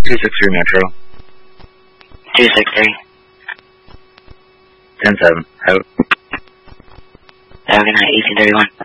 263 Metro. 263. 10-7. Out. Have a good night, 1831.